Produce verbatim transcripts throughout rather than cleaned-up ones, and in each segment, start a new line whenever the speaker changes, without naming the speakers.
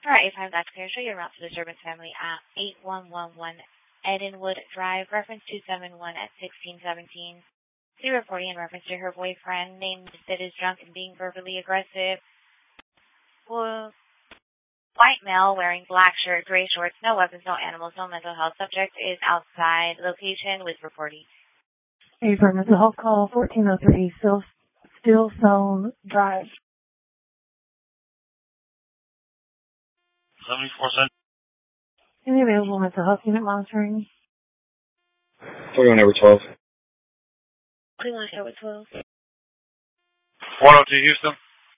Alright, five that's clear. Show your route to the Disturbance family at eight one one one Edenwood Drive, reference two seven one at sixteen seventeen. See reporting in reference to her boyfriend named that is drunk and being verbally aggressive. Well, white male wearing black shirt, gray shorts, no weapons, no animals, no mental health. Subject is outside location with reporting.
A for mental health call, fourteen oh three Still, Still Zone Drive.
seventy-four cents.
Any available mental health unit monitoring?
forty-one over twelve.
Cleveland Air with twelve.
one oh two Houston.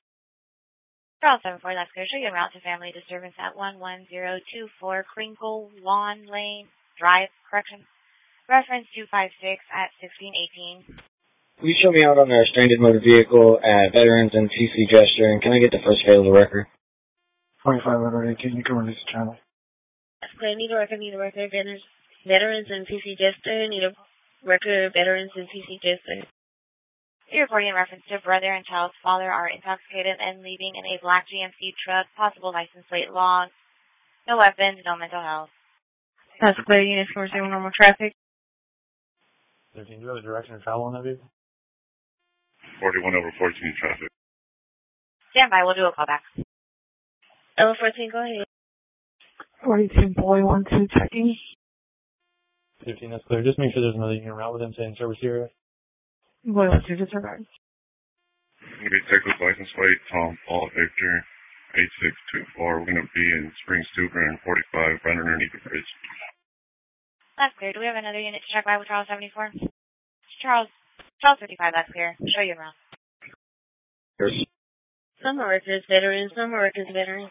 Charles seven four, that's clear. Show your route to family disturbance at one one zero two four Crinkle Lawn Lane Drive, correction. Reference two five six at sixteen eighteen.
Will you show me out on a stranded motor vehicle at Veterans and T C Gesture, and can I get the first available record?
twenty-five hundred eighteen, you can release the channel.
That's clear. Need a record, need a record. Veterans, veterans and T C Gesture. Need a record, veterans and T C Gesture.
You're reporting in reference to brother and child's father are intoxicated and leaving in a black G M C truck. Possible license plate lost. No weapons, no mental health.
That's clear. Units for receiving normal traffic.
thirteen, do you have a direction of travel on that vehicle?
forty-one over fourteen traffic.
Stand by, we'll do a call back.
L fourteen, go ahead.
forty-two Boy one two checking.
fifteen, that's clear. Just make sure there's another unit around with them saying service area.
Boy one two disregard.
Going to be Texas license plate, Tom Paul Victor, eight six two four. We're going to be in Springs two forty-five, right underneath the bridge.
That's clear. Do we have another unit to check by with Charles seventy-four? Charles, Charles fifty-five, that's clear. Show you around.
Yes.
Some are records, veterans. Some are records, veterans.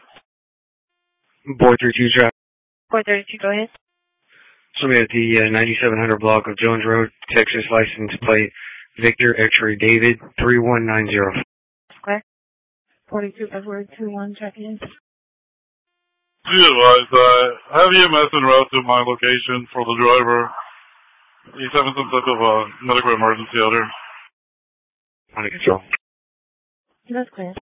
Boy thirty-two traffic.
four thirty-two, go ahead.
Somebody at the uh, ninety-seven hundred block of Jones Road, Texas license plate Victor X-ray David three one nine zero.
Clear.
forty-two Edward two one checking.
Be advised, uh, have E M S en route to my location for the driver. He's having some type of uh, medical emergency out here.
Under control.
That's clear.